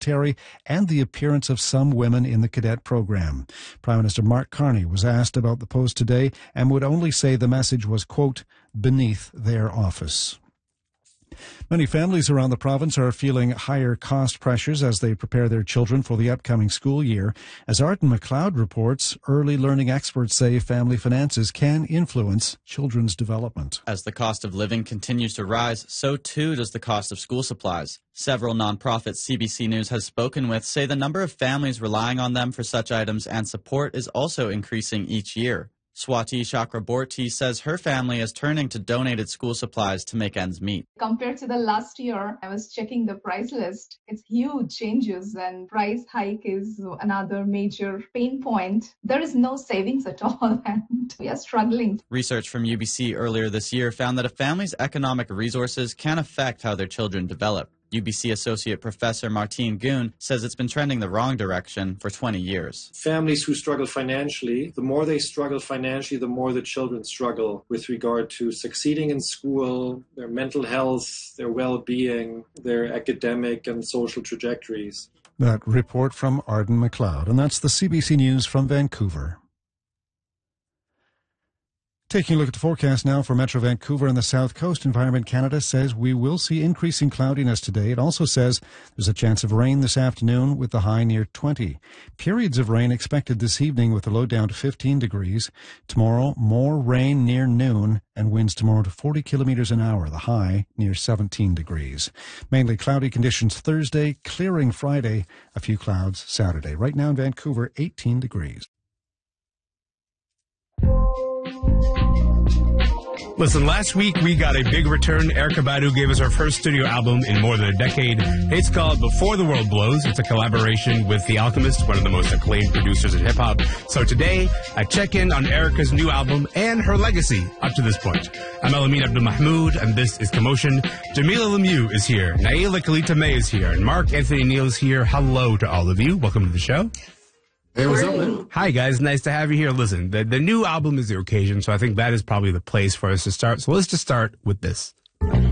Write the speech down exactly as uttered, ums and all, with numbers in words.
military and the appearance of some women in the cadet program. Prime Minister Mark Carney was asked about the post today and would only say the message was, quote, beneath their office. Many families around the province are feeling higher cost pressures as they prepare their children for the upcoming school year. As Arden McLeod reports, early learning experts say family finances can influence children's development. As the cost of living continues to rise, so too does the cost of school supplies. Several nonprofits C B C News has spoken with say the number of families relying on them for such items and support is also increasing each year. Swati Chakraborty says her family is turning to donated school supplies to make ends meet. Compared to the last year, I was checking the price list. It's huge changes and price hike is another major pain point. There is no savings at all and we are struggling. Research from U B C earlier this year found that a family's economic resources can affect how their children develop. U B C Associate Professor Martine Goon says it's been trending the wrong direction for twenty years. Families who struggle financially, the more they struggle financially, the more the children struggle with regard to succeeding in school, their mental health, their well-being, their academic and social trajectories. That report from Arden McLeod, and that's the C B C News from Vancouver. Taking a look at the forecast now for Metro Vancouver and the South Coast, Environment Canada says we will see increasing cloudiness today. It also says there's a chance of rain this afternoon with the high near twenty. Periods of rain expected this evening with the low down to fifteen degrees. Tomorrow, more rain near noon and winds tomorrow to forty kilometers an hour, the high near seventeen degrees. Mainly cloudy conditions Thursday, clearing Friday, a few clouds Saturday. Right now in Vancouver, eighteen degrees. Listen, last week we got a big return. Erykah Badu gave us her first studio album in more than a decade. It's called Before the World Blows. It's a collaboration with The Alchemist, one of the most acclaimed producers in hip-hop. So today, I check in on Erykah's new album and her legacy up to this point. I'm Elamin Abdul Mahmoud, and this is Commotion. Jamila Lemieux is here. Naila Kalita May is here. And Mark Anthony Neal is here. Hello to all of you. Welcome to the show. Hey, what's up, man? Hi, guys. Nice to have you here. Listen, the, the new album is the occasion, so I think that is probably the place for us to start. So let's just start with this.